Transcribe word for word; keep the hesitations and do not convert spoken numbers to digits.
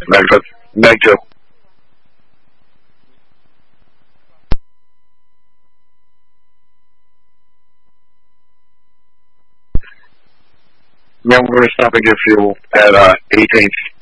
Meg, Meg two. Now we're going to stop and get fuel at uh, eighteenth.